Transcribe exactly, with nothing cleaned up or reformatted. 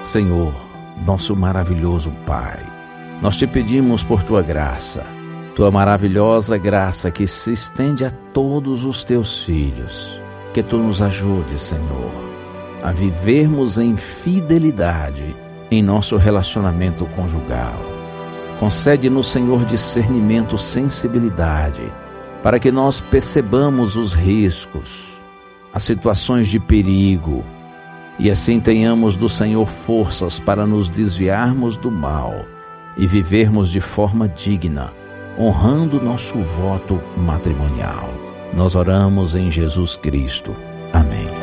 Senhor, nosso maravilhoso Pai, nós te pedimos por tua graça, tua maravilhosa graça que se estende a todos os teus filhos, que tu nos ajudes, Senhor, a vivermos em fidelidade em nosso relacionamento conjugal. Concede-nos, Senhor, discernimento, sensibilidade, para que nós percebamos os riscos, as situações de perigo, e assim tenhamos do Senhor forças para nos desviarmos do mal e vivermos de forma digna, honrando nosso voto matrimonial. Nós oramos em Jesus Cristo.